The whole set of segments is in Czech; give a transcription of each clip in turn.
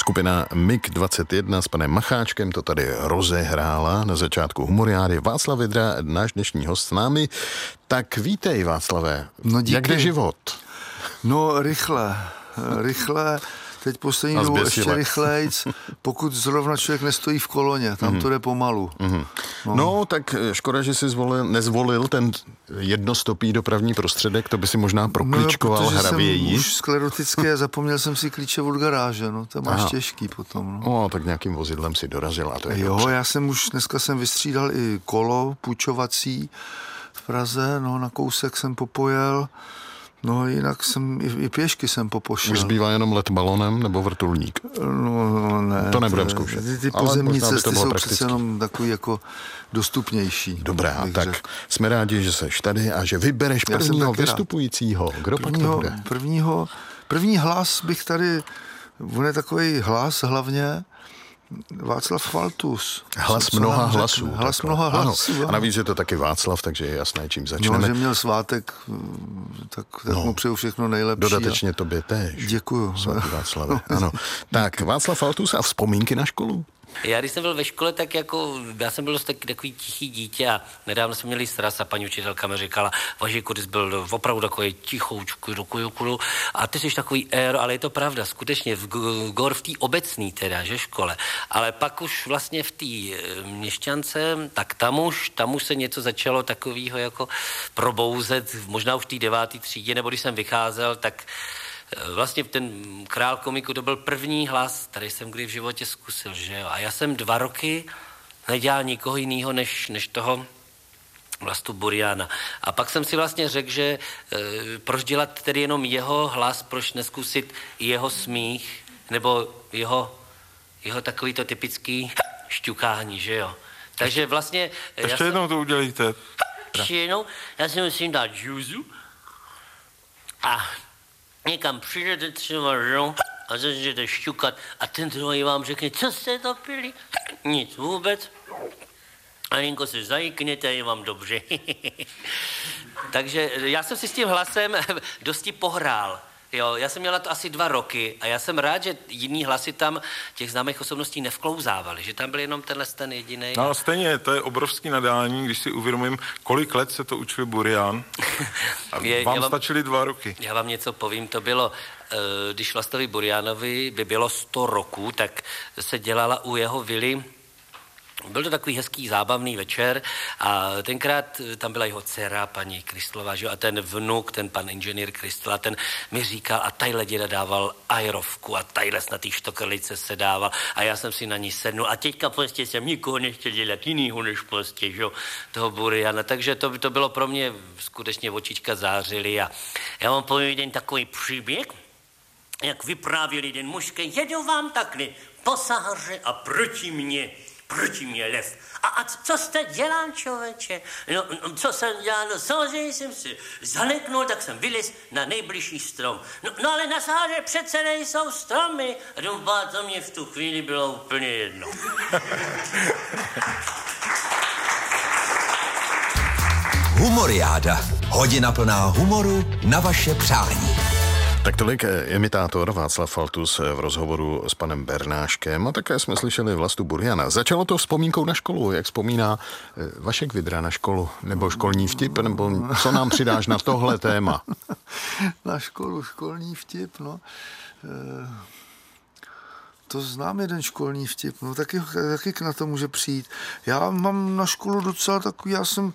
Skupina MiG-21 s panem Macháčkem to tady rozehrála na začátku Humoriády. Václav Vydra, náš dnešní host s námi. Tak vítej, Václavé. No díky. Jak jde život? No rychle. Teď poslední dobou ještě rychlejc, pokud zrovna člověk nestojí v koloně, tam to jde pomalu. No, tak škoda, že jsi nezvolil ten jednostopý dopravní prostředek, to by si možná prokličkoval hravěji. Jsem už sklerotický a zapomněl jsem si klíče od garáže, no, to máš těžký potom. No. Tak nějakým vozidlem si dorazil a to je dobře. Dneska jsem vystřídal i kolo půjčovací v Praze, no, na kousek jsem popojel. No jinak i pěšky jsem popošel. Už zbývá jenom let balonem nebo vrtulník? No ne. To nebudem zkoušet. Ty pozemní cesty jsou přece jenom takový jako dostupnější. Dobrá, tak jsme rádi, že seš tady a že vybereš prvního vystupujícího. Kdo pak to bude? První hlas bych tady, on je takový hlas hlavně, Václav Faltus. Hlas mnoha hlasů. Hlas mnoha hlasů. A navíc je to taky Václav, takže je jasné, čím začneme. No, že měl svátek, tak mu přeju všechno nejlepší. Dodatečně tobě též. Děkuju. Svatý Václave. Ano. Tak, Václav Faltus a vzpomínky na školu. Já když jsem byl ve škole, tak já jsem byl takový tichý dítě a nedávno jsme měli sraz a paní učitelka mi říkala, Važiku, ty jsi byl opravdu takový tichoučku, a ty jsi takový ale je to pravda, skutečně v té obecný teda, že škole, ale pak už vlastně v té měšťance, tak tam už se něco začalo takového jako probouzet, možná už v té 9. třídě, nebo když jsem vycházel, tak vlastně ten král komiku to byl první hlas, který jsem kdy v životě zkusil, že jo. A já jsem 2 roky nedělal nikoho jiného než toho Vlastu Buriana. A pak jsem si vlastně řekl, že proč dělat tedy jenom jeho hlas, proč neskusit jeho smích, nebo jeho takový to typický šťukání, že jo. Takže vlastně... Ještě jednou to udělejte. Ještě jednou, já si musím dát džuzu a někam přijdete třeba, a začnete šťukat a ten druhý vám řekne, co jste to pili? Nic vůbec. A jenko se zajikněte, je vám dobře. Takže já jsem si s tím hlasem dosti pohrál. Jo, já jsem měla to asi 2 roky a já jsem rád, že jiný hlasy tam těch známých osobností nevklouzávali, že tam byl jenom ten jediný. No stejně, to je obrovský nadání, když si uvědomím, kolik let se to učil Burian. A vám stačily 2 roky. Já vám něco povím, to bylo, když Vlastovi Burianovi by bylo 100 roků, tak se dělala u jeho vily. Byl to takový hezký, zábavný večer a tenkrát tam byla jeho dcera, paní Kristlová, že? A ten vnuk, ten pan inženýr Kristla, ten mi říkal a tajhle děda dával aerovku a tajhle na té štokrlice se dával a já jsem si na ní sednul a teďka prostě jsem nikoho nechtěl dělat jinýho než prostě, že? Toho Buriana, takže to bylo pro mě skutečně očička zářily a já vám povím jeden takový příběh, jak vyprávěl jeden mužský, jedu vám takhle po Sahaře a proti mě lev. A co jste dělal, člověče? No, co jsem dělal? No, samozřejmě jsem si zaleknul, tak jsem vylez na nejbližší strom. No ale na Sahaře přece nejsou stromy. A to mě v tu chvíli bylo úplně jedno. Humoriáda. Hodina plná humoru na vaše přání. Tak tolik imitátor Václav Faltus v rozhovoru s panem Bernáškem a také jsme slyšeli Vlastu Buriana. Začalo to vzpomínkou na školu. Jak vzpomíná Vašek Vydra na školu? Nebo školní vtip? Nebo co nám přidáš na tohle téma? Na školu, školní vtip, no. To znám jeden školní vtip, no taky na to může přijít. Já mám na školu docela takový, já jsem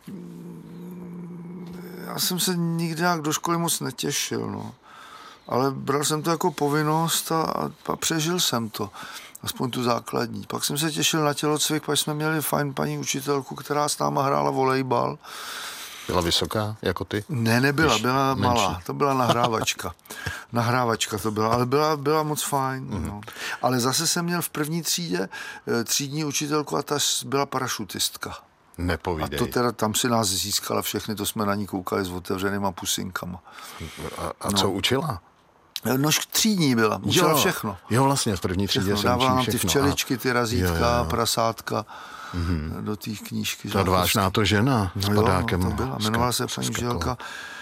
se nikdy jak do školy moc netěšil, no. Ale bral jsem to jako povinnost a přežil jsem to. Aspoň tu základní. Pak jsem se těšil na tělocvik, pak jsme měli fajn paní učitelku, která s náma hrála volejbal. Byla vysoká jako ty? Ne, nebyla, byla malá. To byla nahrávačka. Nahrávačka to byla, ale byla moc fajn. No. Ale zase jsem měl v první třídě třídní učitelku a ta byla parašutistka. Nepovídej. A to teda tam si nás získala všechny, to jsme na ní koukali s otevřenýma pusinkama. A co učila? No, třídní byla, učila všechno. Jo, vlastně v první třídě jsem dávala nám všechno. ty včeličky, ty razítka, prasátka do té knížky. To odvážná to žena s padákem. No, to byla, jmenovala se paní Želka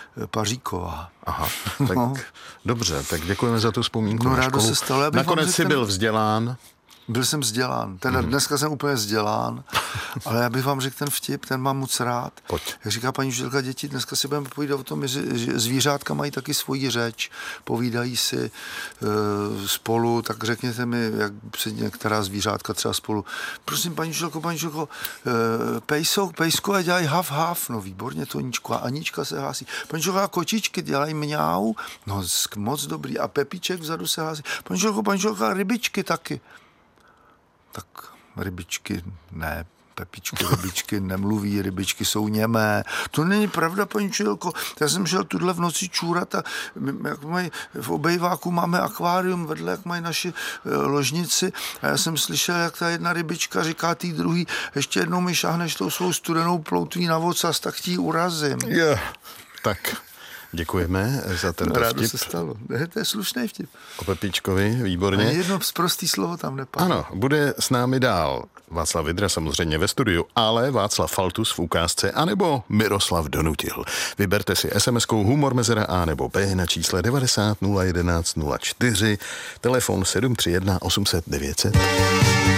Paříková. Aha, tak dobře, tak děkujeme za tu vzpomínku na rádo školu. se stalo. Nakonec jsi byl vzdělán. Byl jsem vzdělán. Dneska jsem úplně vzdělán, ale já bych vám řekl ten vtip, ten mám moc rád. Pojď. Jak říká paní učitelka, děti, dneska si budeme povídat o tom, že zvířátka mají taky svoji řeč, povídají si spolu, tak řekněte mi, jak se některá zvířátka třeba spolu. Prosím, paní učitelko, pejskové dělají haf, no výborně, Toníčko, a Anička se hlásí. Paní učitelko, a kočičky dělají mňau, no moc dobrý, a Pepíček vzadu se hlásí. Paní učitelko, a rybičky taky. Tak rybičky ne, Pepičky, rybičky nemluví, rybičky jsou němé. To není pravda, paní učitelko. Já jsem šel tuhle v noci čůrat a jak mají, v obejváku máme akvárium vedle, jak mají naši ložnici a já jsem slyšel, jak ta jedna rybička říká tý druhý, ještě jednou mi šáhneš tou svou studenou ploutví na ocas, tak ti urazím. Tak děkujeme za tento vtip. Rádo se stalo. To je slušný vtip. O Pepíčkovi, výborně. Ani jedno prostý slovo tam nepadlo. Ano, bude s námi dál Václav Vydra samozřejmě ve studiu, ale Václav Faltus v ukázce, anebo Miroslav Donutil. Vyberte si SMS-kou humor mezera A nebo B na čísle 90 011 04, telefon 731 800 900.